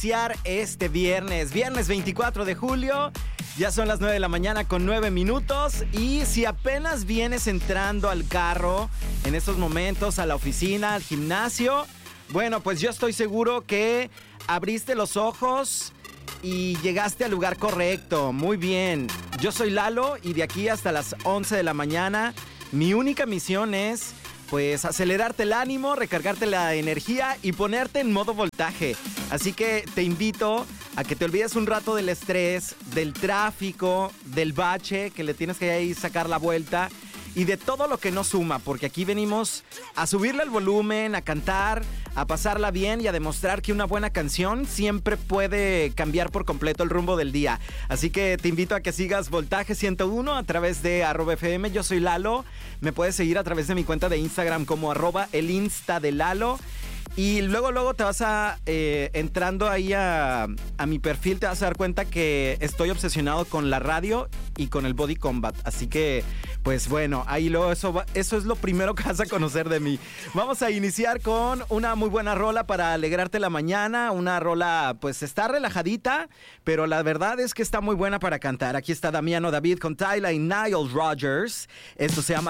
Iniciar este viernes 24 de julio, ya son las 9 de la mañana con 9 minutos y si apenas vienes entrando al carro en estos momentos, a la oficina, al gimnasio, bueno, pues yo estoy seguro que abriste los ojos y llegaste al lugar correcto. Muy bien, yo soy Lalo y de aquí hasta las 11 de la mañana mi única misión es pues acelerarte el ánimo, recargarte la energía y ponerte en modo voltaje. Así que te invito a que te olvides un rato del estrés, del tráfico, del bache, que le tienes que ahí sacar la vuelta y de todo lo que no suma, porque aquí venimos a subirle el volumen, a cantar, a pasarla bien y a demostrar que una buena canción siempre puede cambiar por completo el rumbo del día. Así que te invito a que sigas Voltaje 101 a través de @FM. Yo soy Lalo. Me puedes seguir a través de mi cuenta de Instagram como @elinsta de Lalo. Y luego te vas a, entrando ahí a mi perfil, te vas a dar cuenta que estoy obsesionado con la radio y con el body combat. Así que, pues bueno, ahí luego eso es lo primero que vas a conocer de mí. Vamos a iniciar con una muy buena rola para alegrarte la mañana. Una rola, pues está relajadita, pero la verdad es que está muy buena para cantar. Aquí está Damiano David con Tyla y Nile Rodgers. Esto se llama